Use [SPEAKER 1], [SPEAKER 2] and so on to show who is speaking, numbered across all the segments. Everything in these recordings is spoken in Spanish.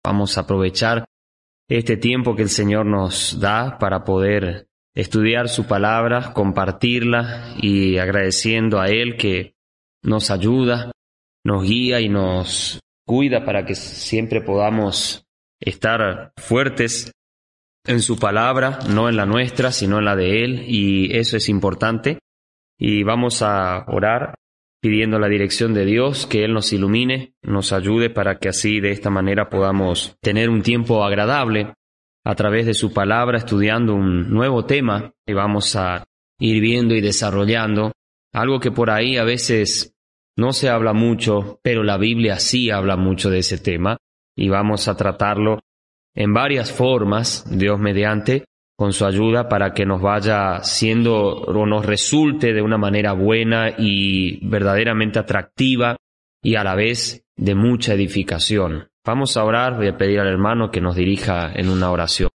[SPEAKER 1] Vamos a aprovechar este tiempo que el Señor nos da para poder estudiar su palabra, compartirla y agradeciendo a Él que nos ayuda, nos guía y nos cuida para que siempre podamos estar fuertes en su palabra, no en la nuestra, sino en la de Él, y eso es importante. Y vamos a orar pidiendo la dirección de Dios, que Él nos ilumine, nos ayude para que así de esta manera podamos tener un tiempo agradable a través de su palabra, estudiando un nuevo tema y vamos a ir viendo y desarrollando algo que por ahí a veces no se habla mucho, pero la Biblia sí habla mucho de ese tema y vamos a tratarlo en varias formas, Dios mediante, con su ayuda para que nos vaya siendo o nos resulte de una manera buena y verdaderamente atractiva y a la vez de mucha edificación. Vamos a orar, voy a pedir al hermano que nos dirija en una oración.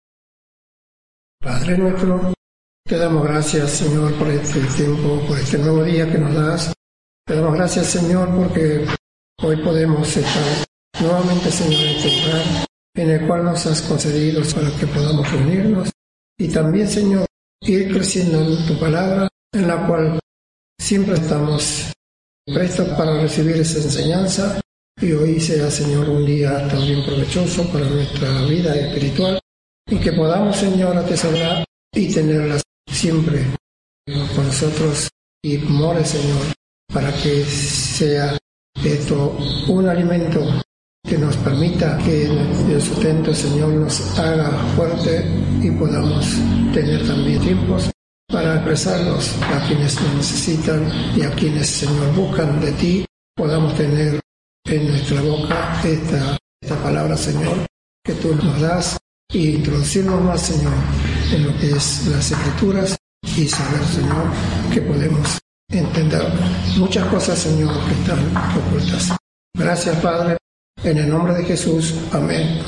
[SPEAKER 2] Padre nuestro, te damos gracias, Señor, por este tiempo, por este nuevo día que nos das. Te damos gracias, Señor, porque hoy podemos estar nuevamente, Señor, en este lugar en el cual nos has concedido para que podamos reunirnos. Y también, Señor, ir creciendo en tu palabra, en la cual siempre estamos prestos para recibir esa enseñanza. Y hoy sea, Señor, un día también provechoso para nuestra vida espiritual. Y que podamos, Señor, atesorar y tenerla siempre con nosotros y more, Señor, para que sea esto un alimento que nos permita que el sustento, Señor, nos haga fuerte y podamos tener también tiempos para expresarnos a quienes nos necesitan y a quienes, Señor, buscan de ti, podamos tener en nuestra boca esta palabra, Señor, que tú nos das y introducirnos más, Señor, en lo que es las Escrituras y saber, Señor, que podemos entender muchas cosas, Señor, que están ocultas. Gracias, Padre. En el nombre de Jesús. Amén.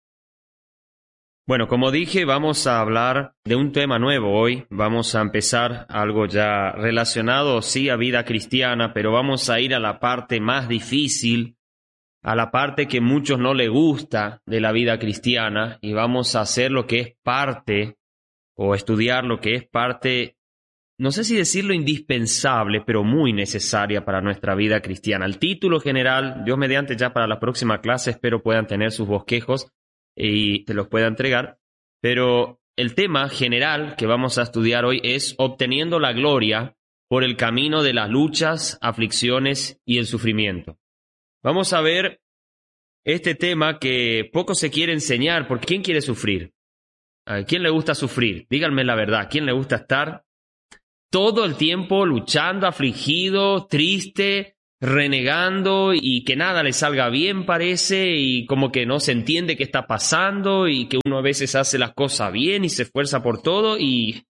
[SPEAKER 1] Bueno, como dije, vamos a hablar de un tema nuevo hoy. Vamos a empezar algo ya relacionado, sí, a vida cristiana, pero vamos a ir a la parte más difícil, a la parte que muchos no les gusta de la vida cristiana, y vamos a hacer lo que es parte, o estudiar lo que es parte, no sé si decirlo indispensable, pero muy necesaria para nuestra vida cristiana. El título general, Dios mediante, ya para la próxima clase espero puedan tener sus bosquejos y te los pueda entregar, pero el tema general que vamos a estudiar hoy es obteniendo la gloria por el camino de las luchas, aflicciones y el sufrimiento. Vamos a ver este tema que poco se quiere enseñar, porque ¿quién quiere sufrir? ¿A quién le gusta sufrir? Díganme la verdad, ¿a quién le gusta estar todo el tiempo luchando, afligido, triste, renegando y que nada le salga bien parece y como que no se entiende qué está pasando y que uno a veces hace las cosas bien y se esfuerza por todo y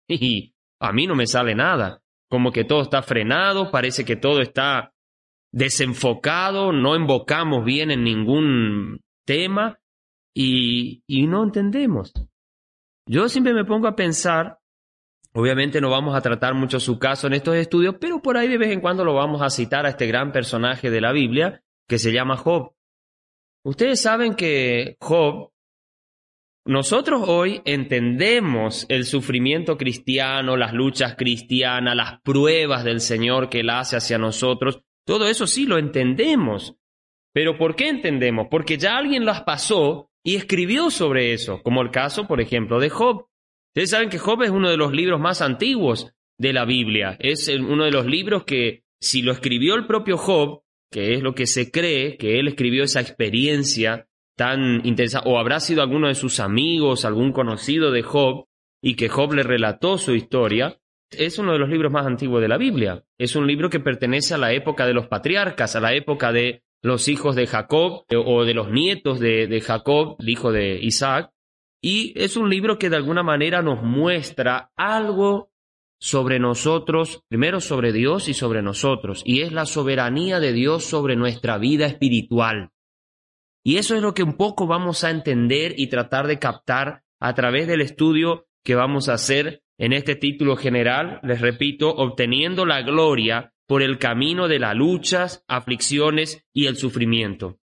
[SPEAKER 1] a mí no me sale nada? Como que todo está frenado, parece que todo está desenfocado, no embocamos bien en ningún tema y no entendemos. Yo siempre me pongo a pensar. Obviamente no vamos a tratar mucho su caso en estos estudios, pero por ahí de vez en cuando lo vamos a citar a este gran personaje de la Biblia que se llama Job. Ustedes saben que Job, nosotros hoy entendemos el sufrimiento cristiano, las luchas cristianas, las pruebas del Señor que Él hace hacia nosotros. Todo eso sí lo entendemos. ¿Pero por qué entendemos? Porque ya alguien las pasó y escribió sobre eso, como el caso, por ejemplo, de Job. Ustedes saben que Job es uno de los libros más antiguos de la Biblia. Es uno de los libros que, si lo escribió el propio Job, que es lo que se cree, que él escribió esa experiencia tan interesante, o habrá sido alguno de sus amigos, algún conocido de Job, y que Job le relató su historia, es uno de los libros más antiguos de la Biblia. Es un libro que pertenece a la época de los patriarcas, a la época de los hijos de Jacob, o de los nietos de Jacob, el hijo de Isaac. Y es un libro que de alguna manera nos muestra algo sobre nosotros, primero sobre Dios y sobre nosotros, y es la soberanía de Dios sobre nuestra vida espiritual. Y eso es lo que un poco vamos a entender y tratar de captar a través del estudio que vamos a hacer en este título general, les repito, obteniendo la gloria por el camino de las luchas, aflicciones y el sufrimiento.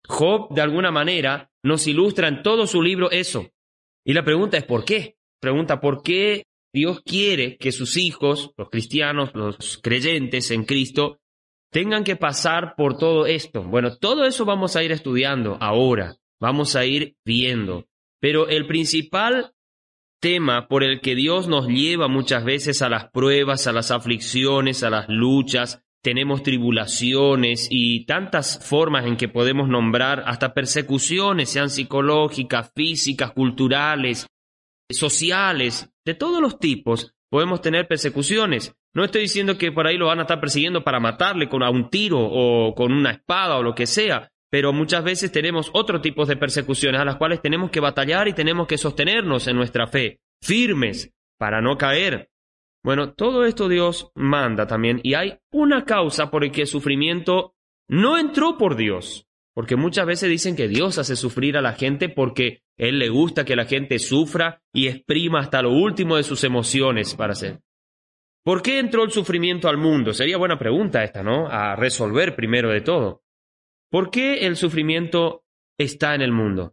[SPEAKER 1] Job, de alguna manera, nos ilustra en todo su libro eso. Y la pregunta es ¿por qué? Pregunta ¿por qué Dios quiere que sus hijos, los cristianos, los creyentes en Cristo, tengan que pasar por todo esto? Bueno, todo eso vamos a ir estudiando ahora, vamos a ir viendo. Pero el principal tema por el que Dios nos lleva muchas veces a las pruebas, a las aflicciones, a las luchas, tenemos tribulaciones y tantas formas en que podemos nombrar, hasta persecuciones, sean psicológicas, físicas, culturales, sociales, de todos los tipos, podemos tener persecuciones. No estoy diciendo que por ahí lo van a estar persiguiendo para matarle a un tiro o con una espada o lo que sea, pero muchas veces tenemos otro tipo de persecuciones a las cuales tenemos que batallar y tenemos que sostenernos en nuestra fe, firmes, para no caer. Bueno, todo esto Dios manda también, y hay una causa por la que el sufrimiento no entró por Dios, porque muchas veces dicen que Dios hace sufrir a la gente porque Él le gusta que la gente sufra y exprima hasta lo último de sus emociones para hacer. ¿Por qué entró el sufrimiento al mundo? Sería buena pregunta esta, ¿no? A resolver primero de todo. ¿Por qué el sufrimiento está en el mundo?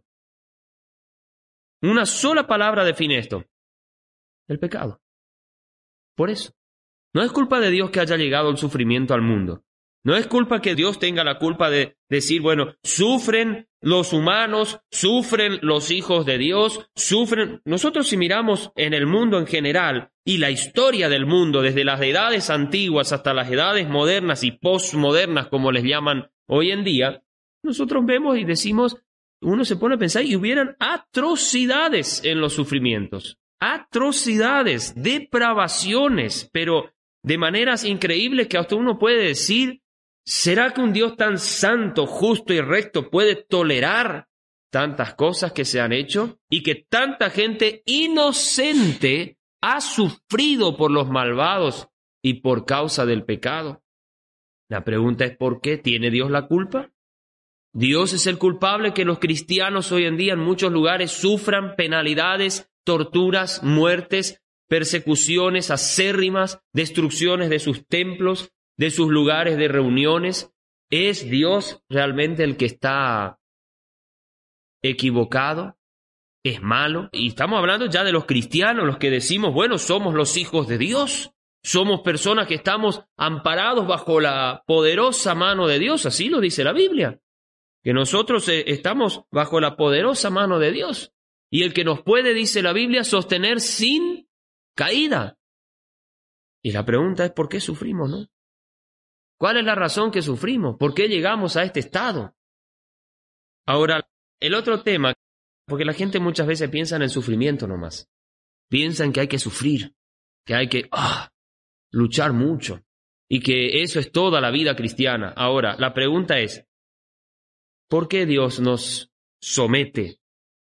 [SPEAKER 1] Una sola palabra define esto: el pecado. Por eso. No es culpa de Dios que haya llegado el sufrimiento al mundo. No es culpa que Dios tenga la culpa de decir, bueno, sufren los humanos, sufren los hijos de Dios, sufren. Nosotros si miramos en el mundo en general y la historia del mundo, desde las edades antiguas hasta las edades modernas y postmodernas, como les llaman hoy en día, nosotros vemos y decimos, uno se pone a pensar y hubieran atrocidades en los sufrimientos. Atrocidades, depravaciones, pero de maneras increíbles que hasta uno puede decir, ¿será que un Dios tan santo, justo y recto puede tolerar tantas cosas que se han hecho y que tanta gente inocente ha sufrido por los malvados y por causa del pecado? La pregunta es ¿por qué? ¿Tiene Dios la culpa? ¿Dios es el culpable que los cristianos hoy en día en muchos lugares sufran penalidades, torturas, muertes, persecuciones acérrimas, destrucciones de sus templos, de sus lugares de reuniones? ¿Es Dios realmente el que está equivocado? ¿Es malo? Y estamos hablando ya de los cristianos, los que decimos, bueno, somos los hijos de Dios, somos personas que estamos amparados bajo la poderosa mano de Dios, así lo dice la Biblia, que nosotros estamos bajo la poderosa mano de Dios. Y el que nos puede, dice la Biblia, sostener sin caída. Y la pregunta es, ¿por qué sufrimos, no? ¿Cuál es la razón que sufrimos? ¿Por qué llegamos a este estado? Ahora, el otro tema, porque la gente muchas veces piensa en el sufrimiento nomás. Piensan que hay que sufrir, que hay que luchar mucho, y que eso es toda la vida cristiana. Ahora, la pregunta es, ¿por qué Dios nos somete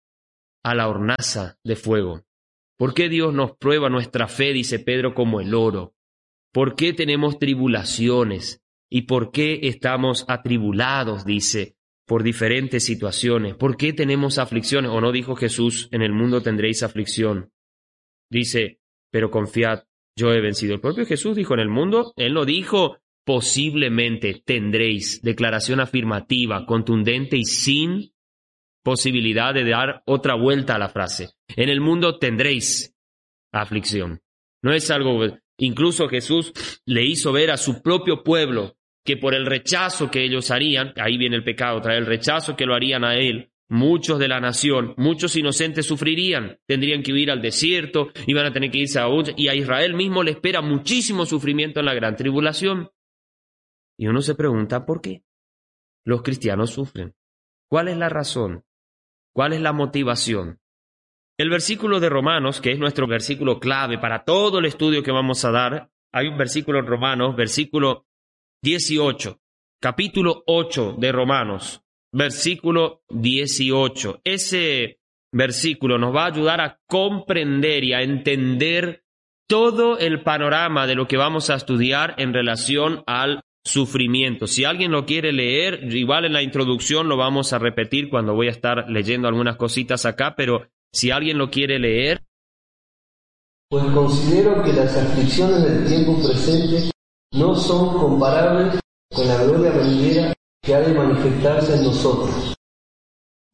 [SPEAKER 1] a la hornaza de fuego? ¿Por qué Dios nos prueba nuestra fe, dice Pedro, como el oro? ¿Por qué tenemos tribulaciones? ¿Y por qué estamos atribulados, dice, por diferentes situaciones? ¿Por qué tenemos aflicciones? ¿O no dijo Jesús, en el mundo tendréis aflicción? Dice, pero confiad, yo he vencido. El propio Jesús dijo en el mundo, Él no dijo posiblemente tendréis, declaración afirmativa, contundente y sin posibilidad de dar otra vuelta a la frase. En el mundo tendréis aflicción. No es algo, incluso Jesús le hizo ver a su propio pueblo que por el rechazo que ellos harían, ahí viene el pecado, trae el rechazo que lo harían a Él, muchos de la nación, muchos inocentes sufrirían, tendrían que huir al desierto, iban a tener que irse y a Israel mismo le espera muchísimo sufrimiento en la gran tribulación. Y uno se pregunta, ¿por qué? Los cristianos sufren. ¿Cuál es la razón? ¿Cuál es la motivación? El versículo de Romanos, que es nuestro versículo clave para todo el estudio que vamos a dar, hay un versículo en Romanos, versículo 18, capítulo 8 de Romanos, versículo 18. Ese versículo nos va a ayudar a comprender y a entender todo el panorama de lo que vamos a estudiar en relación al sufrimiento. Si alguien lo quiere leer, igual en la introducción lo vamos a repetir cuando voy a estar leyendo algunas cositas acá, pero si alguien lo quiere leer.
[SPEAKER 3] Pues considero que las aflicciones del tiempo presente no son comparables con la gloria venidera que ha de manifestarse en nosotros.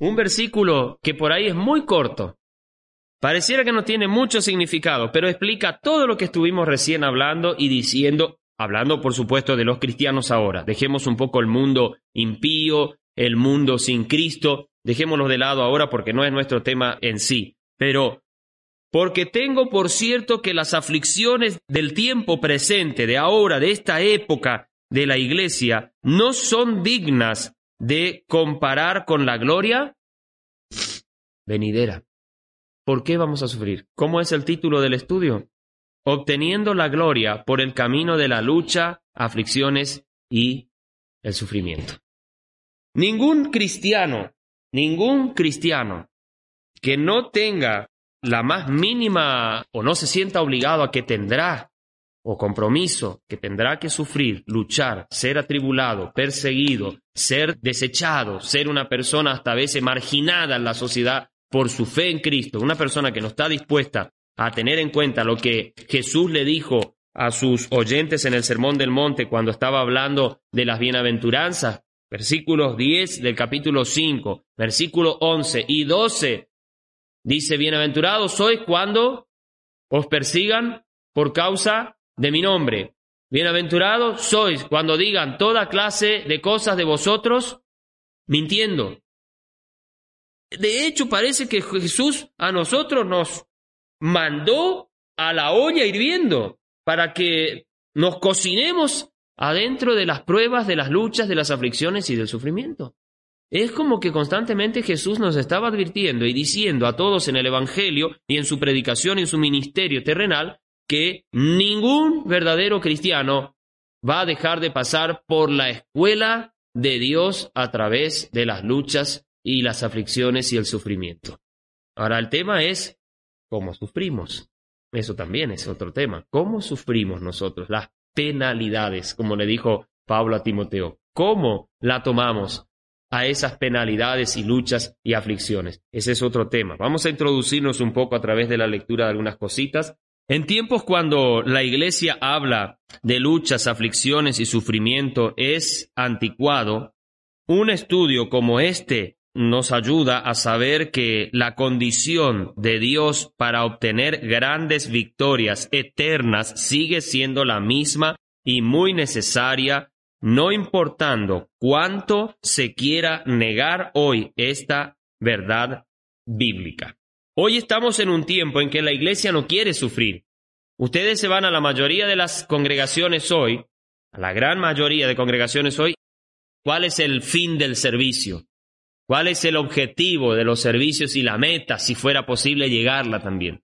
[SPEAKER 1] un versículo que por ahí es muy corto. Pareciera que no tiene mucho significado, pero explica todo lo que estuvimos recién hablando y diciendo, hablando por supuesto de los cristianos ahora. Dejemos un poco el mundo impío, el mundo sin Cristo, dejémoslo de lado ahora porque no es nuestro tema en sí. Pero, porque tengo por cierto que las aflicciones del tiempo presente, de ahora, de esta época de la iglesia, no son dignas de comparar con la gloria venidera. ¿Por qué vamos a sufrir? ¿Cómo es el título del estudio? Obteniendo la gloria por el camino de la lucha, aflicciones y el sufrimiento. Ningún cristiano que no tenga la más mínima o no se sienta obligado a que tendrá o compromiso, que tendrá que sufrir, luchar, ser atribulado, perseguido, ser desechado, ser una persona hasta a veces marginada en la sociedad por su fe en Cristo, una persona que no está dispuesta a tener en cuenta lo que Jesús le dijo a sus oyentes en el Sermón del Monte cuando estaba hablando de las bienaventuranzas, versículos 10 del capítulo 5, versículos 11 y 12, dice, bienaventurados sois cuando os persigan por causa de mi nombre. Bienaventurados sois cuando digan toda clase de cosas de vosotros, mintiendo. De hecho, parece que Jesús a nosotros nos mandó a la olla hirviendo para que nos cocinemos adentro de las pruebas, de las luchas, de las aflicciones y del sufrimiento. Es como que constantemente Jesús nos estaba advirtiendo y diciendo a todos en el Evangelio y en su predicación y en su ministerio terrenal que ningún verdadero cristiano va a dejar de pasar por la escuela de Dios a través de las luchas y las aflicciones y el sufrimiento. Ahora, el tema es cómo sufrimos. Eso también es otro tema. ¿Cómo sufrimos nosotros las penalidades, como le dijo Pablo a Timoteo? ¿Cómo la tomamos a esas penalidades y luchas y aflicciones? Ese es otro tema. Vamos a introducirnos un poco a través de la lectura de algunas cositas. En tiempos cuando la iglesia habla de luchas, aflicciones y sufrimiento es anticuado, un estudio como este nos ayuda a saber que la condición de Dios para obtener grandes victorias eternas sigue siendo la misma y muy necesaria, no importando cuánto se quiera negar hoy esta verdad bíblica. Hoy estamos en un tiempo en que la iglesia no quiere sufrir. Ustedes se van a la mayoría de las congregaciones hoy, a la gran mayoría de congregaciones hoy, ¿cuál es el fin del servicio? ¿Cuál es el objetivo de los servicios y la meta, si fuera posible llegarla también?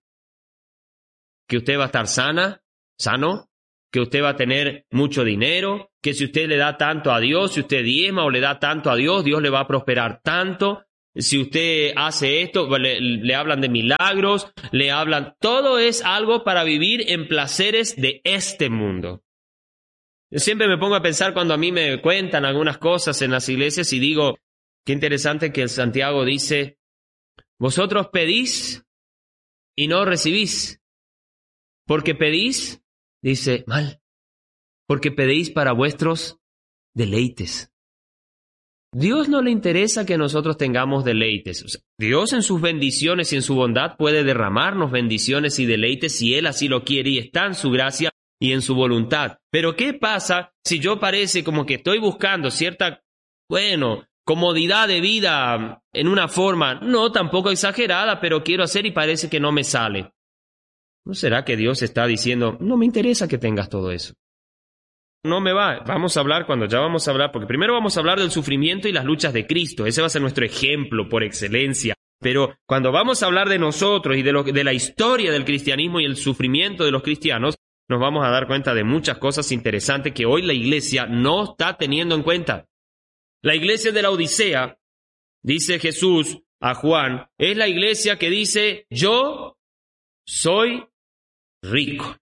[SPEAKER 1] ¿Que usted va a estar sano? ¿Que usted va a tener mucho dinero? ¿Que si usted le da tanto a Dios, si usted diezma o le da tanto a Dios, Dios le va a prosperar tanto? Si usted hace esto, le hablan de milagros, le hablan... Todo es algo para vivir en placeres de este mundo. Yo siempre me pongo a pensar cuando a mí me cuentan algunas cosas en las iglesias y digo... Qué interesante que el Santiago dice, vosotros pedís y no recibís, porque pedís, dice, mal, porque pedís para vuestros deleites. Dios no le interesa que nosotros tengamos deleites. O sea, Dios en sus bendiciones y en su bondad puede derramarnos bendiciones y deleites si Él así lo quiere y está en su gracia y en su voluntad. Pero ¿qué pasa si yo parece como que estoy buscando cierta, comodidad de vida en una forma, no tampoco exagerada, pero quiero hacer y parece que no me sale? ¿No será que Dios está diciendo, no me interesa que tengas todo eso? No me va. Vamos a hablar porque primero vamos a hablar del sufrimiento y las luchas de Cristo. Ese va a ser nuestro ejemplo por excelencia. Pero cuando vamos a hablar de nosotros y de la historia del cristianismo y el sufrimiento de los cristianos, nos vamos a dar cuenta de muchas cosas interesantes que hoy la iglesia no está teniendo en cuenta. La iglesia de la Odisea, dice Jesús a Juan, es la iglesia que dice, yo soy rico.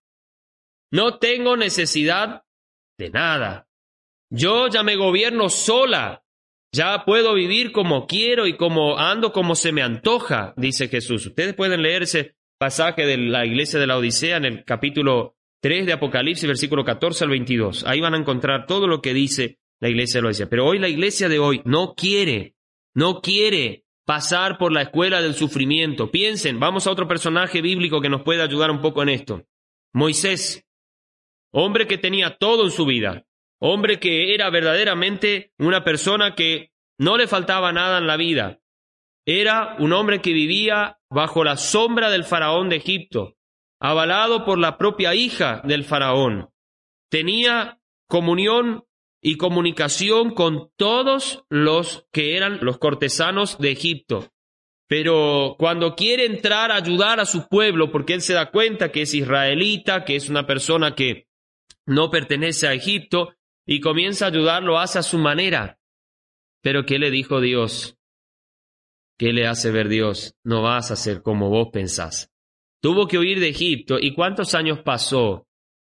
[SPEAKER 1] No tengo necesidad de nada. Yo ya me gobierno sola. Ya puedo vivir como quiero y como ando como se me antoja, dice Jesús. Ustedes pueden leer ese pasaje de la iglesia de la Odisea en el capítulo 3 de Apocalipsis, versículo 14 al 22. Ahí van a encontrar todo lo que dice la iglesia de la Odisea. Pero hoy la iglesia de hoy no quiere pasar por la escuela del sufrimiento. Piensen, vamos a otro personaje bíblico que nos puede ayudar un poco en esto. Moisés, hombre que tenía todo en su vida, hombre que era verdaderamente una persona que no le faltaba nada en la vida. Era un hombre que vivía bajo la sombra del faraón de Egipto, avalado por la propia hija del faraón. Tenía comunión y comunicación con todos los que eran los cortesanos de Egipto. Pero cuando quiere entrar a ayudar a su pueblo, porque él se da cuenta que es israelita, que es una persona que no pertenece a Egipto, y comienza a ayudarlo, hace a su manera. Pero ¿qué le dijo Dios? ¿Qué le hace ver Dios? No vas a ser como vos pensás. Tuvo que huir de Egipto, ¿y cuántos años pasó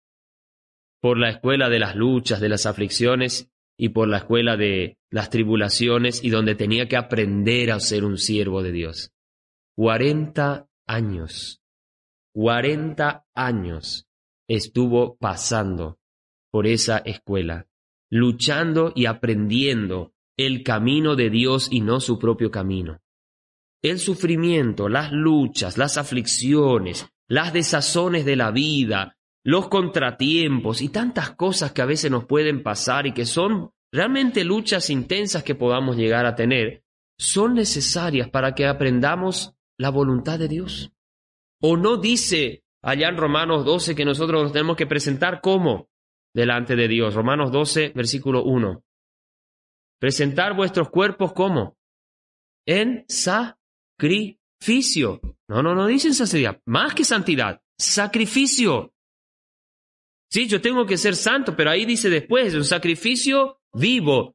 [SPEAKER 1] por la escuela de las luchas, de las aflicciones, y por la escuela de las tribulaciones, y donde tenía que aprender a ser un siervo de Dios? 40 años. 40 años estuvo pasando por esa escuela, luchando y aprendiendo el camino de Dios y no su propio camino. El sufrimiento, las luchas, las aflicciones, las desazones de la vida, los contratiempos y tantas cosas que a veces nos pueden pasar y que son realmente luchas intensas que podamos llegar a tener, son necesarias para que aprendamos la voluntad de Dios. ¿O no dice allá en Romanos 12 que nosotros nos tenemos que presentar cómo delante de Dios? Romanos 12, versículo 1. Presentar vuestros cuerpos ¿cómo? En sacrificio. No dicen santidad, más que santidad, sacrificio. Sí, yo tengo que ser santo, pero ahí dice después, un sacrificio vivo,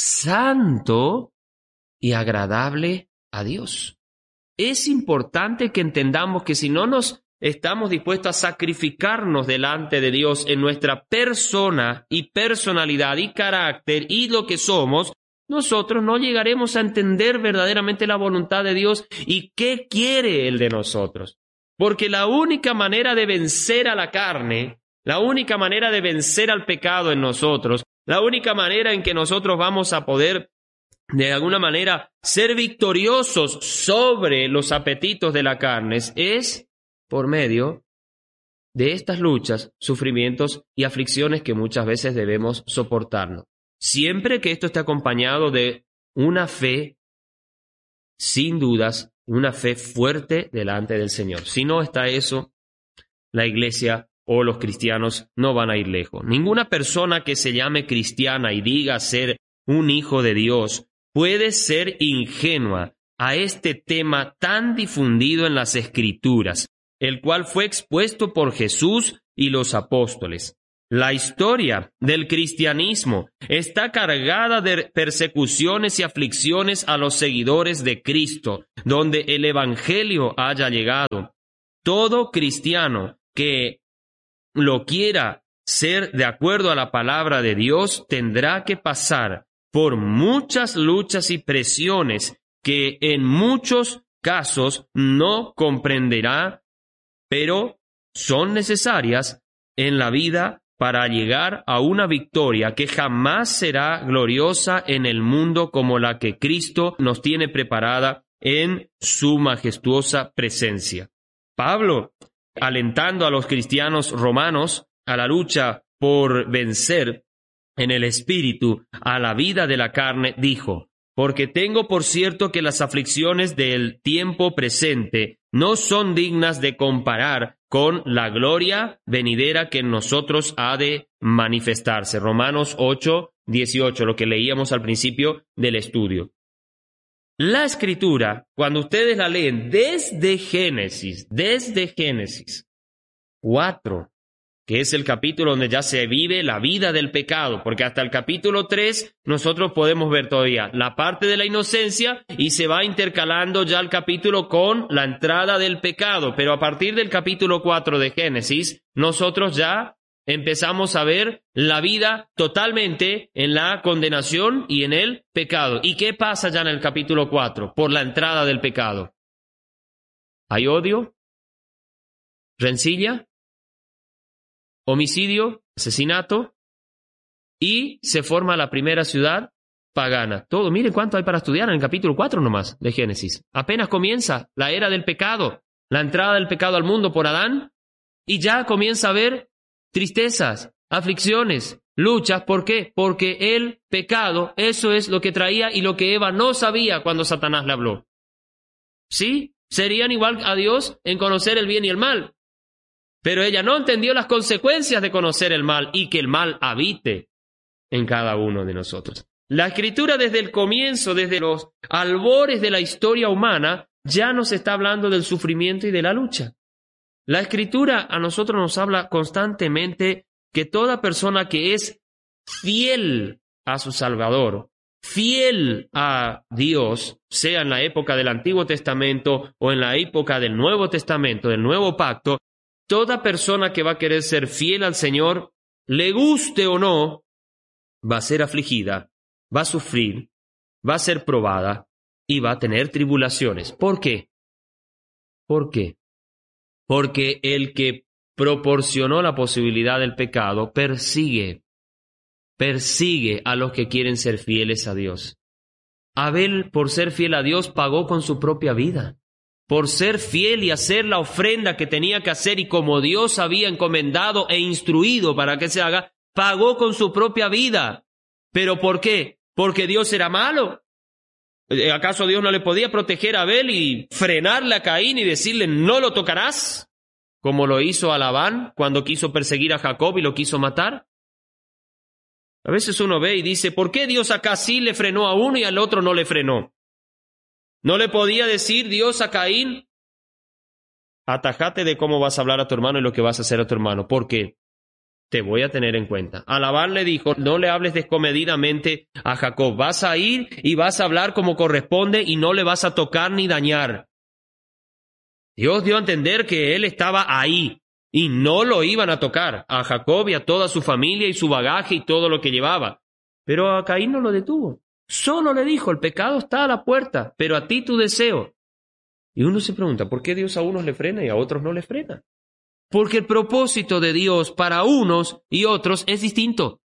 [SPEAKER 1] santo y agradable a Dios. Es importante que entendamos que si no nos estamos dispuestos a sacrificarnos delante de Dios en nuestra persona y personalidad y carácter y lo que somos, nosotros no llegaremos a entender verdaderamente la voluntad de Dios y qué quiere Él de nosotros. Porque la única manera de vencer a la carne, la única manera de vencer al pecado en nosotros, la única manera en que nosotros vamos a poder de alguna manera ser victoriosos sobre los apetitos de la carne es por medio de estas luchas, sufrimientos y aflicciones que muchas veces debemos soportarnos. Siempre que esto esté acompañado de una fe, sin dudas, una fe fuerte delante del Señor. Si no está eso, la iglesia o los cristianos no van a ir lejos. Ninguna persona que se llame cristiana y diga ser un hijo de Dios puede ser ingenua a este tema tan difundido en las Escrituras, el cual fue expuesto por Jesús y los apóstoles. La historia del cristianismo está cargada de persecuciones y aflicciones a los seguidores de Cristo, donde el Evangelio haya llegado. Todo cristiano que lo quiera ser de acuerdo a la palabra de Dios tendrá que pasar por muchas luchas y presiones que en muchos casos no comprenderá, pero son necesarias en la vida para llegar a una victoria que jamás será gloriosa en el mundo como la que Cristo nos tiene preparada en su majestuosa presencia. Pablo, alentando a los cristianos romanos a la lucha por vencer en el espíritu a la vida de la carne, dijo: porque tengo por cierto que las aflicciones del tiempo presente no son dignas de comparar con la gloria venidera que en nosotros ha de manifestarse. Romanos 8, 18, lo que leíamos al principio del estudio. La Escritura, cuando ustedes la leen desde Génesis 4, que es el capítulo donde ya se vive la vida del pecado, porque hasta el capítulo 3 nosotros podemos ver todavía la parte de la inocencia y se va intercalando ya el capítulo con la entrada del pecado, pero a partir del capítulo 4 de Génesis nosotros ya empezamos a ver la vida totalmente en la condenación y en el pecado. ¿Y qué pasa ya en el capítulo 4 por la entrada del pecado? ¿Hay odio? ¿Rencilla? ¿Homicidio? ¿Asesinato? Y se forma la primera ciudad, pagana. Todo, miren cuánto hay para estudiar en el capítulo 4 nomás de Génesis. Apenas comienza la era del pecado, la entrada del pecado al mundo por Adán, y ya comienza a haber tristezas, aflicciones, luchas. ¿Por qué? Porque el pecado, eso es lo que traía y lo que Eva no sabía cuando Satanás le habló. ¿Sí? Serían igual a Dios en conocer el bien y el mal. Pero ella no entendió las consecuencias de conocer el mal y que el mal habite en cada uno de nosotros. La Escritura desde el comienzo, desde los albores de la historia humana, ya nos está hablando del sufrimiento y de la lucha. La Escritura a nosotros nos habla constantemente que toda persona que es fiel a su Salvador, fiel a Dios, sea en la época del Antiguo Testamento o en la época del Nuevo Testamento, del Nuevo Pacto, toda persona que va a querer ser fiel al Señor, le guste o no, va a ser afligida, va a sufrir, va a ser probada y va a tener tribulaciones. ¿Por qué? ¿Por qué? Porque el que proporcionó la posibilidad del pecado persigue a los que quieren ser fieles a Dios. Abel, por ser fiel a Dios, pagó con su propia vida. Por ser fiel y hacer la ofrenda que tenía que hacer y como Dios había encomendado e instruido para que se haga, pagó con su propia vida. ¿Pero por qué? ¿Porque Dios era malo? ¿Acaso Dios no le podía proteger a Abel y frenarle a Caín y decirle no lo tocarás? Como lo hizo a Labán cuando quiso perseguir a Jacob y lo quiso matar. A veces uno ve y dice, ¿por qué Dios acá sí le frenó a uno y al otro no le frenó? ¿No le podía decir Dios a Caín, atajate de cómo vas a hablar a tu hermano y lo que vas a hacer a tu hermano? Porque te voy a tener en cuenta. A Labán le dijo, no le hables descomedidamente a Jacob. Vas a ir y vas a hablar como corresponde y no le vas a tocar ni dañar. Dios dio a entender que él estaba ahí y no lo iban a tocar a Jacob y a toda su familia y su bagaje y todo lo que llevaba. Pero a Caín no lo detuvo. Solo le dijo, el pecado está a la puerta, pero a ti tu deseo. Y uno se pregunta, ¿por qué Dios a unos le frena y a otros no le frena? Porque el propósito de Dios para unos y otros es distinto.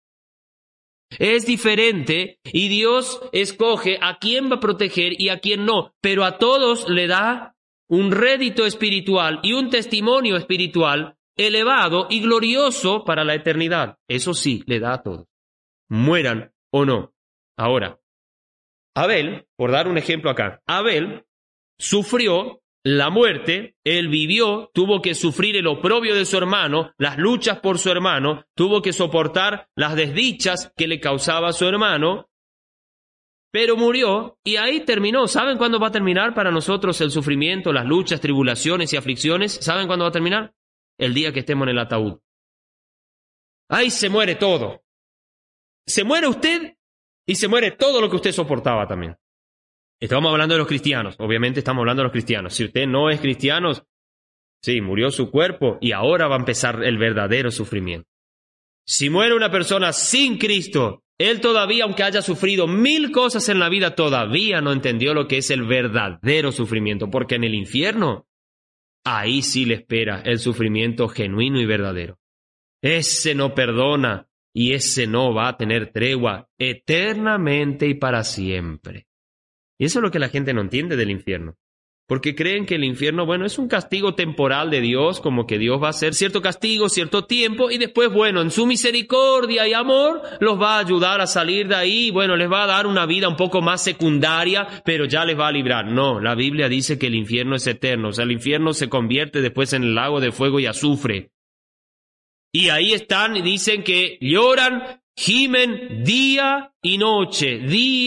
[SPEAKER 1] Es diferente y Dios escoge a quién va a proteger y a quién no, pero a todos le da un rédito espiritual y un testimonio espiritual elevado y glorioso para la eternidad. Eso sí, le da a todos, mueran o no. Ahora, Abel, por dar un ejemplo acá, Abel sufrió la muerte, él vivió, tuvo que sufrir el oprobio de su hermano, las luchas por su hermano, tuvo que soportar las desdichas que le causaba a su hermano, pero murió y ahí terminó. ¿Saben cuándo va a terminar para nosotros el sufrimiento, las luchas, tribulaciones y aflicciones? ¿Saben cuándo va a terminar? El día que estemos en el ataúd. Ahí se muere todo. Se muere usted y se muere todo lo que usted soportaba también. Estamos hablando de los cristianos, obviamente estamos hablando de los cristianos. Si usted no es cristiano, sí, murió su cuerpo y ahora va a empezar el verdadero sufrimiento. Si muere una persona sin Cristo, él todavía, aunque haya sufrido 1000 cosas en la vida, todavía no entendió lo que es el verdadero sufrimiento, porque en el infierno, ahí sí le espera el sufrimiento genuino y verdadero. Ese no perdona y ese no va a tener tregua eternamente y para siempre. Y eso es lo que la gente no entiende del infierno. Porque creen que el infierno, bueno, es un castigo temporal de Dios, como que Dios va a hacer cierto castigo, cierto tiempo, y después, bueno, en su misericordia y amor, los va a ayudar a salir de ahí, y bueno, les va a dar una vida un poco más secundaria, pero ya les va a librar. No, la Biblia dice que el infierno es eterno, o sea, el infierno se convierte después en el lago de fuego y azufre. Y ahí están y dicen que lloran, gimen día y noche,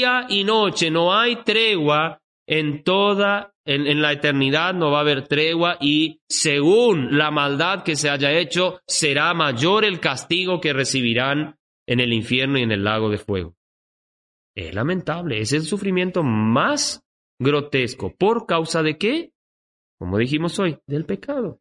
[SPEAKER 1] no hay tregua en la eternidad, no va a haber tregua y según la maldad que se haya hecho, será mayor el castigo que recibirán en el infierno y en el lago de fuego. Es lamentable, es el sufrimiento más grotesco. ¿Por causa de qué? Como dijimos hoy, del pecado.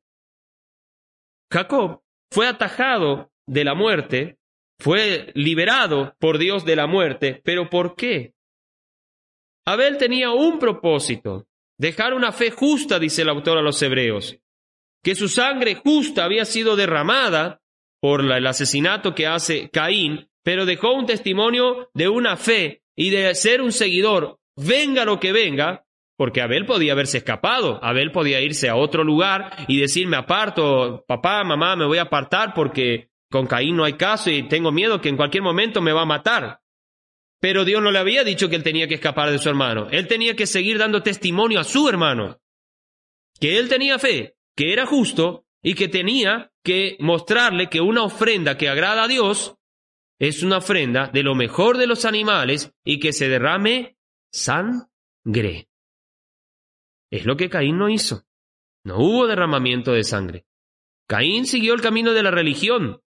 [SPEAKER 1] Jacob fue atajado de la muerte, fue liberado por Dios de la muerte, ¿pero por qué? Abel tenía un propósito, dejar una fe justa, dice el autor a los Hebreos, que su sangre justa había sido derramada por el asesinato que hace Caín, pero dejó un testimonio de una fe, y de ser un seguidor, venga lo que venga, porque Abel podía haberse escapado, Abel podía irse a otro lugar y decir, me aparto, papá, mamá, me voy a apartar porque con Caín no hay caso y tengo miedo que en cualquier momento me va a matar. Pero Dios no le había dicho que él tenía que escapar de su hermano. Él tenía que seguir dando testimonio a su hermano, que él tenía fe, que era justo y que tenía que mostrarle que una ofrenda que agrada a Dios es una ofrenda de lo mejor de los animales y que se derrame sangre. Es lo que Caín no hizo. No hubo derramamiento de sangre. Caín siguió el camino de la religión,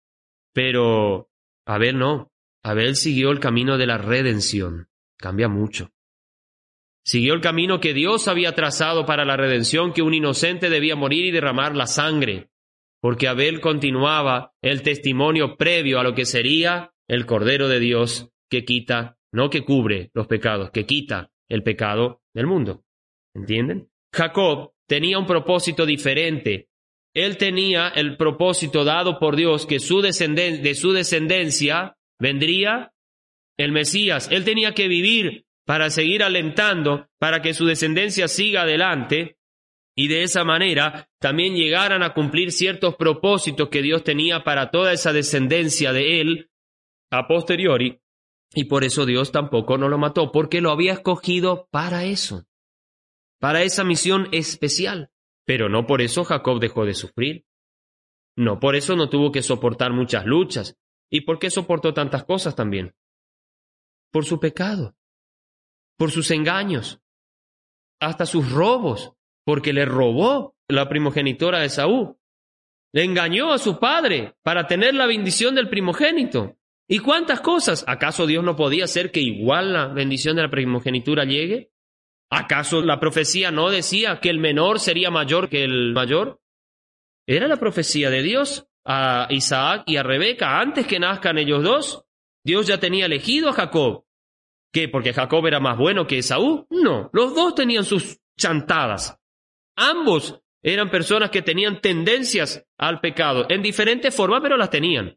[SPEAKER 1] pero Abel no. Abel siguió el camino de la redención. Cambia mucho. Siguió el camino que Dios había trazado para la redención, que un inocente debía morir y derramar la sangre, porque Abel continuaba el testimonio previo a lo que sería el Cordero de Dios que quita, no que cubre los pecados, que quita el pecado del mundo. ¿Entienden? Jacob tenía un propósito diferente. Él tenía el propósito dado por Dios que de su descendencia vendría el Mesías. Él tenía que vivir para seguir alentando, para que su descendencia siga adelante y de esa manera también llegaran a cumplir ciertos propósitos que Dios tenía para toda esa descendencia de él a posteriori. Y por eso Dios tampoco no lo mató, porque lo había escogido para eso, para esa misión especial. Pero no por eso Jacob dejó de sufrir. No por eso no tuvo que soportar muchas luchas. ¿Y por qué soportó tantas cosas también? Por su pecado, por sus engaños, hasta sus robos, porque le robó la primogenitora de Esaú. Le engañó a su padre para tener la bendición del primogénito. ¿Y cuántas cosas? ¿Acaso Dios no podía hacer que igual la bendición de la primogenitura llegue? ¿Acaso la profecía no decía que el menor sería mayor que el mayor? Era la profecía de Dios a Isaac y a Rebeca antes que nazcan ellos dos. Dios ya tenía elegido a Jacob. ¿Qué? ¿Porque Jacob era más bueno que Esaú? No, los dos tenían sus chantadas. Ambos eran personas que tenían tendencias al pecado, en diferente forma, pero las tenían.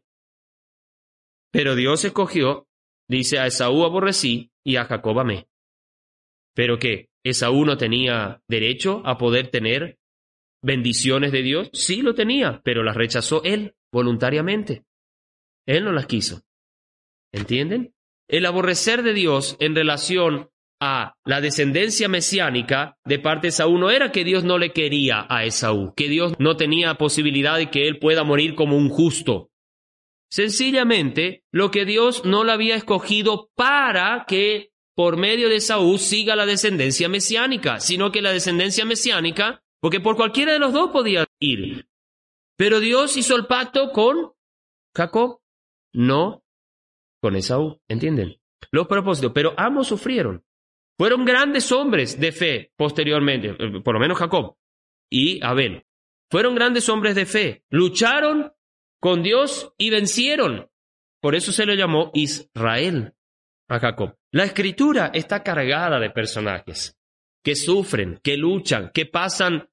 [SPEAKER 1] Pero Dios escogió, dice, a Esaú aborrecí y a Jacob amé. ¿Pero qué? ¿Esaú no tenía derecho a poder tener bendiciones de Dios? Sí lo tenía, pero las rechazó él voluntariamente. Él no las quiso. ¿Entienden? El aborrecer de Dios en relación a la descendencia mesiánica de parte de Esaú no era que Dios no le quería a Esaú, que Dios no tenía posibilidad de que él pueda morir como un justo. Sencillamente, lo que Dios no le había escogido para que por medio de Esaú siga la descendencia mesiánica, sino que la descendencia mesiánica, porque por cualquiera de los dos podía ir. Pero Dios hizo el pacto con Jacob, no con Esaú, ¿entienden? Los propósitos, pero ambos sufrieron. Fueron grandes hombres de fe posteriormente, por lo menos Jacob y Abel. Fueron grandes hombres de fe, lucharon con Dios y vencieron. Por eso se le llamó Israel a Jacob. La Escritura está cargada de personajes que sufren, que luchan, que pasan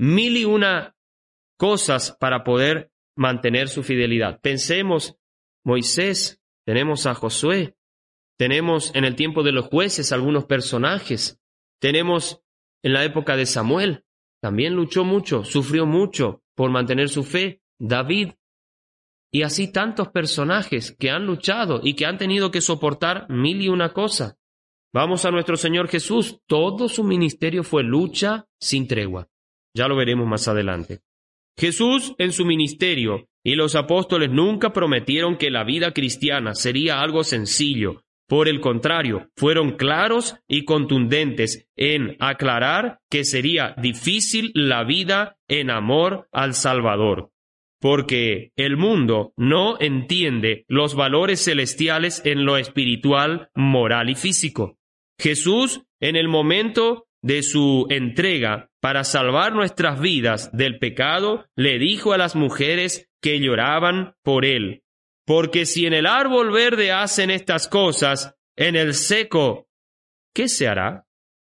[SPEAKER 1] 1001 cosas para poder mantener su fidelidad. Pensemos, Moisés, tenemos a Josué, tenemos en el tiempo de los jueces algunos personajes, tenemos en la época de Samuel, también luchó mucho, sufrió mucho por mantener su fe, David, y así tantos personajes que han luchado y que han tenido que soportar 1001 cosas. Vamos a nuestro Señor Jesús, todo su ministerio fue lucha sin tregua. Ya lo veremos más adelante. Jesús en su ministerio y los apóstoles nunca prometieron que la vida cristiana sería algo sencillo. Por el contrario, fueron claros y contundentes en aclarar que sería difícil la vida en amor al Salvador, porque el mundo no entiende los valores celestiales en lo espiritual, moral y físico. Jesús, en el momento de su entrega para salvar nuestras vidas del pecado, le dijo a las mujeres que lloraban por él: porque si en el árbol verde hacen estas cosas, en el seco, ¿qué se hará?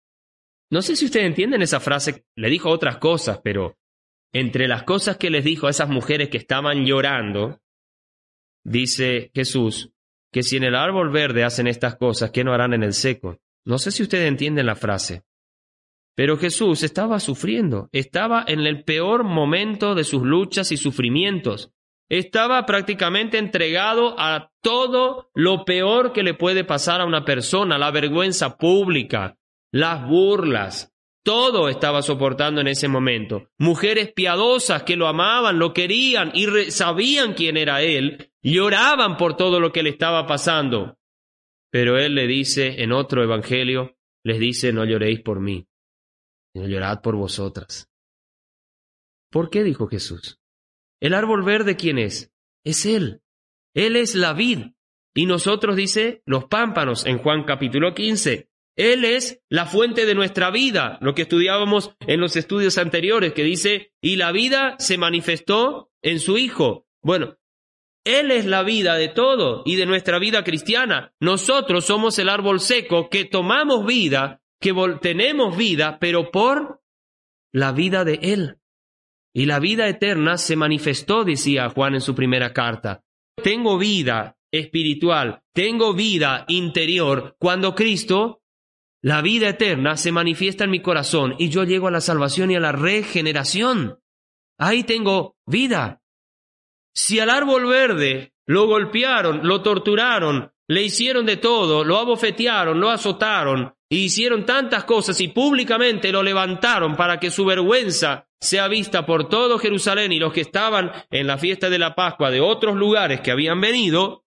[SPEAKER 1] No sé si ustedes entienden esa frase. Le dijo otras cosas, pero entre las cosas que les dijo a esas mujeres que estaban llorando, dice Jesús, que si en el árbol verde hacen estas cosas, ¿qué no harán en el seco? No sé si ustedes entienden la frase, pero Jesús estaba sufriendo, estaba en el peor momento de sus luchas y sufrimientos. Estaba prácticamente entregado a todo lo peor que le puede pasar a una persona, la vergüenza pública, las burlas, todo estaba soportando en ese momento. Mujeres piadosas que lo amaban, lo querían y sabían quién era él, lloraban por todo lo que le estaba pasando. Pero él le dice en otro evangelio, les dice, no lloréis por mí, sino llorad por vosotras. ¿Por qué? Dijo Jesús. ¿El árbol verde quién es? Es Él. Él es la vid. Y nosotros, dice, los pámpanos en Juan capítulo 15. Él es la fuente de nuestra vida, lo que estudiábamos en los estudios anteriores, que dice, y la vida se manifestó en su Hijo. Bueno, Él es la vida de todo y de nuestra vida cristiana. Nosotros somos el árbol seco que tomamos vida, que tenemos vida, pero por la vida de Él. Y la vida eterna se manifestó, decía Juan en su primera carta. Tengo vida espiritual, tengo vida interior cuando Cristo, la vida eterna, se manifiesta en mi corazón y yo llego a la salvación y a la regeneración. Ahí tengo vida. Si al árbol verde lo golpearon, lo torturaron, le hicieron de todo, lo abofetearon, lo azotaron, y hicieron tantas cosas y públicamente lo levantaron para que su vergüenza sea vista por todo Jerusalén y los que estaban en la fiesta de la Pascua de otros lugares que habían venido,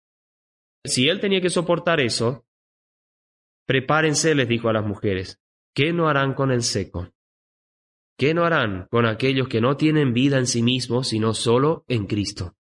[SPEAKER 1] si él tenía que soportar eso, prepárense, les dijo a las mujeres, ¿qué no harán con el seco? ¿Qué no harán con aquellos que no tienen vida en sí mismos, sino solo en Cristo?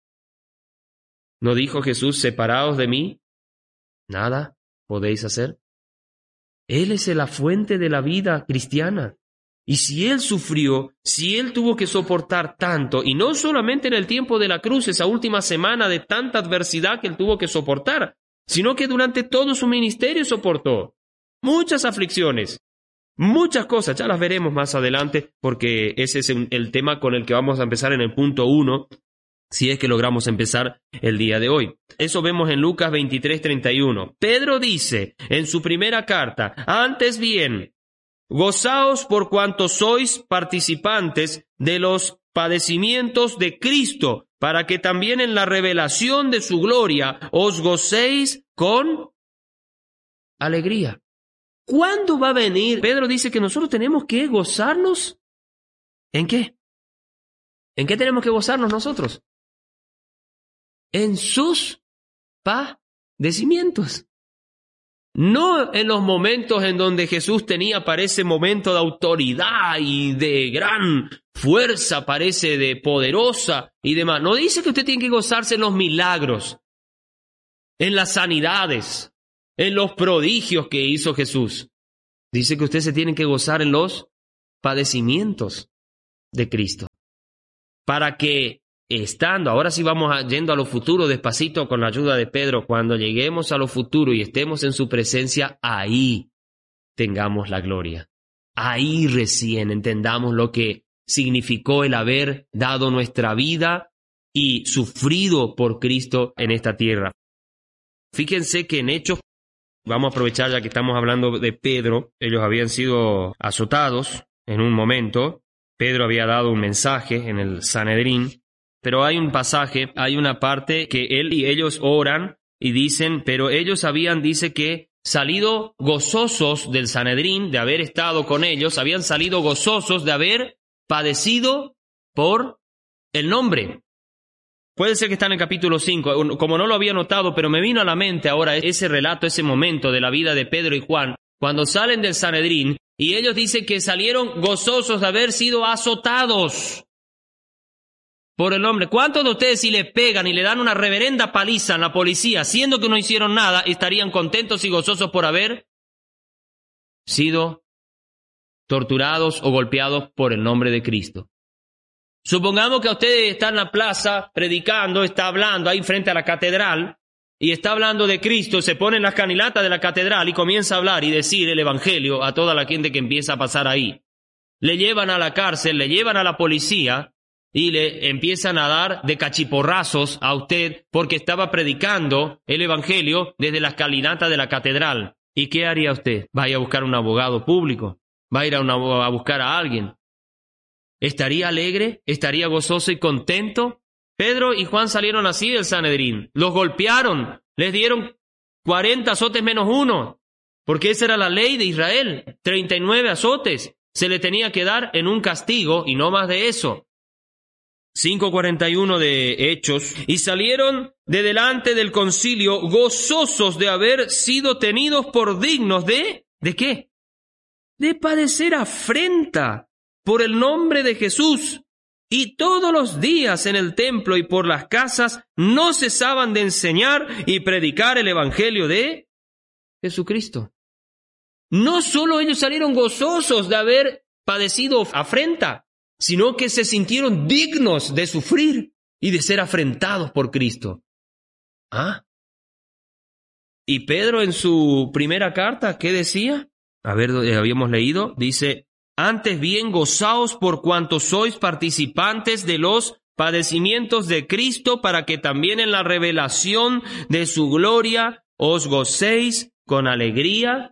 [SPEAKER 1] ¿No dijo Jesús, separaos de mí? Nada podéis hacer. Él es la fuente de la vida cristiana. Y si Él sufrió, si Él tuvo que soportar tanto, y no solamente en el tiempo de la cruz, esa última semana de tanta adversidad que Él tuvo que soportar, sino que durante todo su ministerio soportó muchas aflicciones, muchas cosas, ya las veremos más adelante, porque ese es el tema con el que vamos a empezar en el punto 1, si es que logramos empezar el día de hoy. Eso vemos en Lucas 23:31. Pedro dice en su primera carta, antes bien, gozaos por cuanto sois participantes de los padecimientos de Cristo, para que también en la revelación de su gloria os gocéis con alegría. ¿Cuándo va a venir? Pedro dice que nosotros tenemos que gozarnos. ¿En qué? ¿En qué tenemos que gozarnos nosotros? En sus padecimientos. No en los momentos en donde Jesús tenía, parece, momento de autoridad y de gran fuerza, parece de poderosa y demás. No dice que usted tiene que gozarse en los milagros, en las sanidades, en los prodigios que hizo Jesús. Dice que usted se tiene que gozar en los padecimientos de Cristo. Para que estando, ahora sí vamos yendo a lo futuro despacito con la ayuda de Pedro, cuando lleguemos a lo futuro y estemos en su presencia, ahí tengamos la gloria. Ahí recién entendamos lo que significó el haber dado nuestra vida y sufrido por Cristo en esta tierra. Fíjense que en Hechos, vamos a aprovechar ya que estamos hablando de Pedro, ellos habían sido azotados en un momento, Pedro había dado un mensaje en el Sanedrín, pero hay un pasaje, hay una parte que él y ellos oran y dicen, pero ellos habían, dice que salido gozosos del Sanedrín, de haber estado con ellos, habían salido gozosos de haber padecido por el nombre. Puede ser que está en el capítulo 5, como no lo había notado, pero me vino a la mente ahora ese relato, ese momento de la vida de Pedro y Juan, cuando salen del Sanedrín, y ellos dicen que salieron gozosos de haber sido azotados por el nombre. ¿Cuántos de ustedes si le pegan y le dan una reverenda paliza a la policía, siendo que no hicieron nada, estarían contentos y gozosos por haber sido torturados o golpeados por el nombre de Cristo? Supongamos que usted está en la plaza predicando, está hablando ahí frente a la catedral y está hablando de Cristo, se pone en las canilatas de la catedral y comienza a hablar y decir el evangelio a toda la gente que empieza a pasar ahí. Le llevan a la cárcel, le llevan a la policía y le empiezan a dar de cachiporrazos a usted porque estaba predicando el Evangelio desde la escalinata de la catedral. ¿Y qué haría usted? ¿Va a ir a buscar un abogado público? ¿Va a ir a buscar a alguien? ¿Estaría alegre? ¿Estaría gozoso y contento? Pedro y Juan salieron así del Sanedrín. Los golpearon, les dieron 40 azotes menos 1, porque esa era la ley de Israel. 39 azotes se le tenía que dar en un castigo y no más de eso. 5:41 de Hechos. Y salieron de delante del concilio gozosos de haber sido tenidos por dignos ¿de qué? De padecer afrenta por el nombre de Jesús. Y todos los días en el templo y por las casas no cesaban de enseñar y predicar el evangelio de Jesucristo. No solo ellos salieron gozosos de haber padecido afrenta, sino que se sintieron dignos de sufrir y de ser afrentados por Cristo. ¿Ah? Y Pedro en su primera carta, ¿qué decía? A ver, habíamos leído, dice: antes bien gozaos por cuanto sois participantes de los padecimientos de Cristo, para que también en la revelación de su gloria os gocéis con alegría.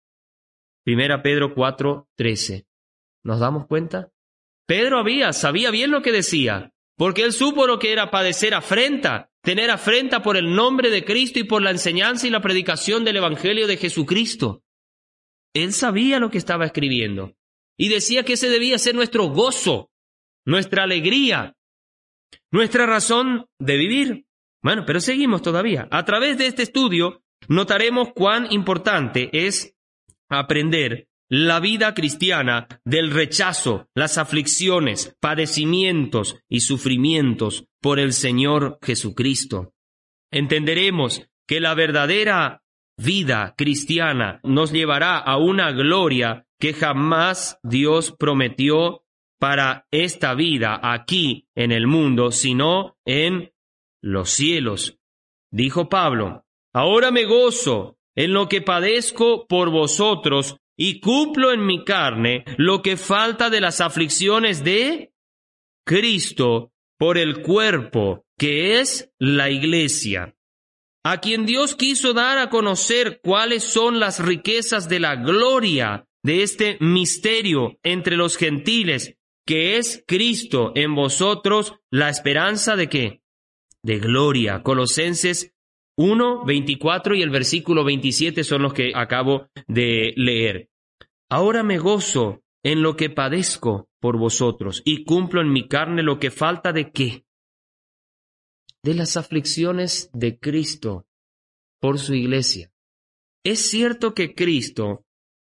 [SPEAKER 1] 1 Pedro 4:13. ¿Nos damos cuenta? Pedro sabía bien lo que decía, porque él supo lo que era padecer afrenta, tener afrenta por el nombre de Cristo y por la enseñanza y la predicación del Evangelio de Jesucristo. Él sabía lo que estaba escribiendo y decía que ese debía ser nuestro gozo, nuestra alegría, nuestra razón de vivir. Bueno, pero seguimos todavía. A través de este estudio notaremos cuán importante es aprender la vida cristiana del rechazo, las aflicciones, padecimientos y sufrimientos por el Señor Jesucristo. Entenderemos que la verdadera vida cristiana nos llevará a una gloria que jamás Dios prometió para esta vida aquí en el mundo, sino en los cielos. Dijo Pablo: ahora me gozo en lo que padezco por vosotros y cumplo en mi carne lo que falta de las aflicciones de Cristo por el cuerpo, que es la Iglesia, a quien Dios quiso dar a conocer cuáles son las riquezas de la gloria de este misterio entre los gentiles, que es Cristo en vosotros, la esperanza ¿de qué? De gloria. Colosenses 1:24 y el versículo 27 son los que acabo de leer. Ahora me gozo en lo que padezco por vosotros y cumplo en mi carne lo que falta ¿de qué? De las aflicciones de Cristo por su iglesia. Es cierto que Cristo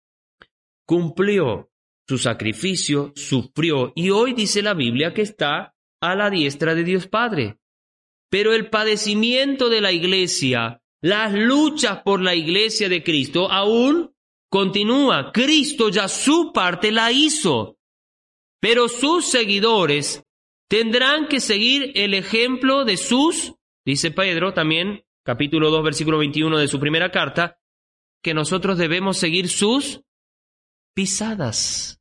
[SPEAKER 1] cumplió su sacrificio, sufrió, y hoy dice la Biblia que está a la diestra de Dios Padre. Pero el padecimiento de la iglesia, las luchas por la iglesia de Cristo aún continúa. Cristo ya su parte la hizo, pero sus seguidores tendrán que seguir el ejemplo de dice Pedro también, capítulo 2, versículo 21 de su primera carta, que nosotros debemos seguir sus pisadas.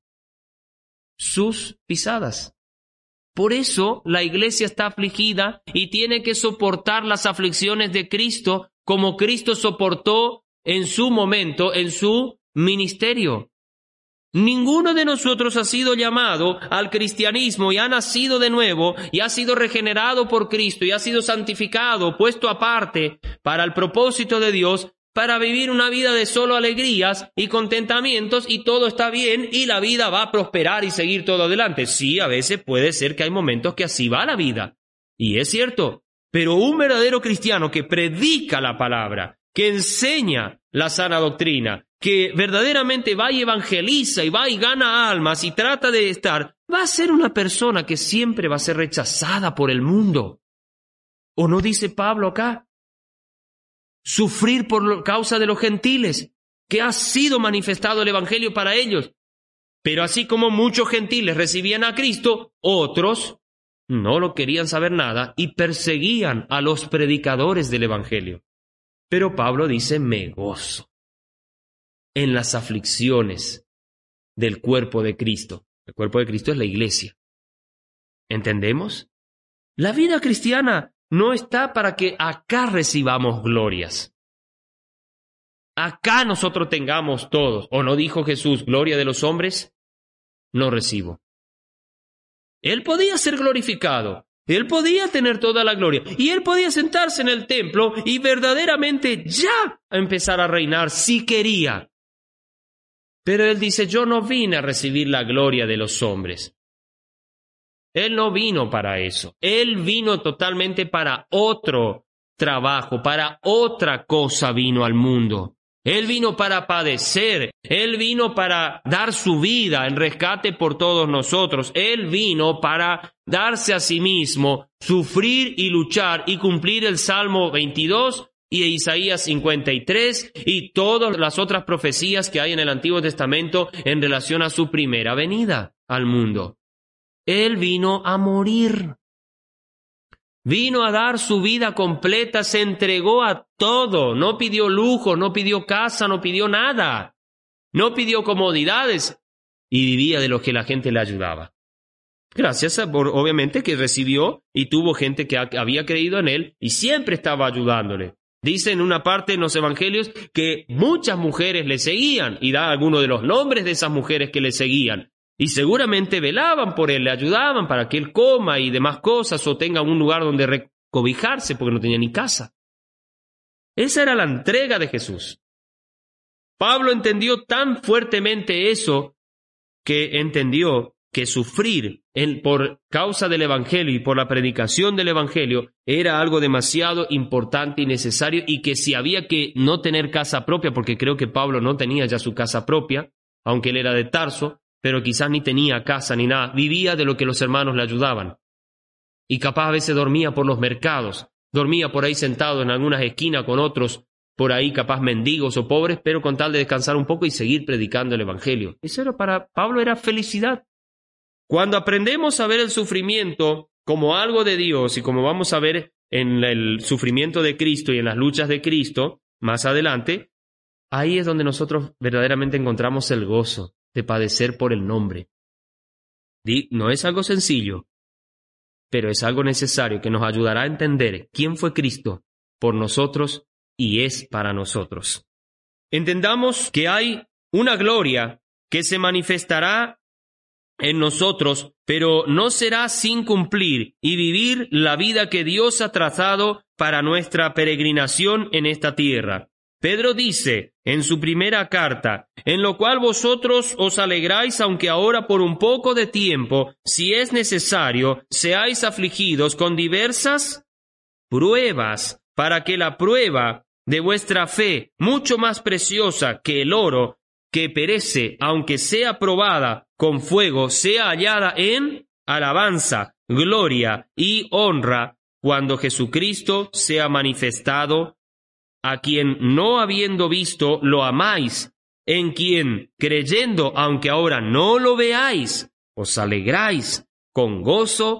[SPEAKER 1] Sus pisadas. Por eso la iglesia está afligida y tiene que soportar las aflicciones de Cristo como Cristo soportó en su momento, en su ministerio. Ninguno de nosotros ha sido llamado al cristianismo y ha nacido de nuevo y ha sido regenerado por Cristo y ha sido santificado, puesto aparte para el propósito de Dios, para vivir una vida de solo alegrías y contentamientos y todo está bien y la vida va a prosperar y seguir todo adelante. Sí, a veces puede ser que hay momentos que así va la vida. Y es cierto, pero un verdadero cristiano que predica la palabra, que enseña la sana doctrina, que verdaderamente va y evangeliza y va y gana almas y trata de estar, va a ser una persona que siempre va a ser rechazada por el mundo. ¿O no dice Pablo acá? Sufrir por causa de los gentiles, que ha sido manifestado el evangelio para ellos. Pero así como muchos gentiles recibían a Cristo, otros no lo querían saber nada y perseguían a los predicadores del evangelio. Pero Pablo dice: me gozo en las aflicciones del cuerpo de Cristo. El cuerpo de Cristo es la iglesia. ¿Entendemos? La vida cristiana no está para que acá recibamos glorias. Acá nosotros tengamos todos. ¿O no dijo Jesús, gloria de los hombres? No recibo. Él podía ser glorificado. Él podía tener toda la gloria. Y él podía sentarse en el templo y verdaderamente ya empezar a reinar si quería. Pero él dice, yo no vine a recibir la gloria de los hombres. Él no vino para eso. Él vino totalmente para otro trabajo, para otra cosa vino al mundo. Él vino para padecer. Él vino para dar su vida en rescate por todos nosotros. Él vino para darse a sí mismo, sufrir y luchar y cumplir el Salmo 22 y Isaías 53 y todas las otras profecías que hay en el Antiguo Testamento en relación a su primera venida al mundo. Él vino a morir. Vino a dar su vida completa, se entregó a todo, no pidió lujo, no pidió casa, no pidió nada, no pidió comodidades y vivía de lo que la gente le ayudaba. Gracias a, obviamente, que recibió y tuvo gente que había creído en él y siempre estaba ayudándole. Dice en una parte en los evangelios que muchas mujeres le seguían y da algunos de los nombres de esas mujeres que le seguían. Y seguramente velaban por él, le ayudaban para que él coma y demás cosas o tenga un lugar donde recobijarse porque no tenía ni casa. Esa era la entrega de Jesús. Pablo entendió tan fuertemente eso que entendió que sufrir por causa del Evangelio y por la predicación del Evangelio era algo demasiado importante y necesario y que si había que no tener casa propia, porque creo que Pablo no tenía ya su casa propia, aunque él era de Tarso, pero quizás ni tenía casa ni nada, vivía de lo que los hermanos le ayudaban. Y capaz a veces dormía por los mercados, dormía por ahí sentado en algunas esquinas con otros, por ahí capaz mendigos o pobres, pero con tal de descansar un poco y seguir predicando el Evangelio. Eso era para Pablo, era felicidad. Cuando aprendemos a ver el sufrimiento como algo de Dios y como vamos a ver en el sufrimiento de Cristo y en las luchas de Cristo, más adelante, ahí es donde nosotros verdaderamente encontramos el gozo de padecer por el nombre. No es algo sencillo, pero es algo necesario que nos ayudará a entender quién fue Cristo por nosotros y es para nosotros. Entendamos que hay una gloria que se manifestará en nosotros, pero no será sin cumplir y vivir la vida que Dios ha trazado para nuestra peregrinación en esta tierra. Pedro dice en su primera carta, en lo cual vosotros os alegráis, aunque ahora por un poco de tiempo, si es necesario, seáis afligidos con diversas pruebas, para que la prueba de vuestra fe, mucho más preciosa que el oro, que perece, aunque sea probada con fuego, sea hallada en alabanza, gloria y honra, cuando Jesucristo sea manifestado, a quien no habiendo visto lo amáis, en quien creyendo, aunque ahora no lo veáis, os alegráis con gozo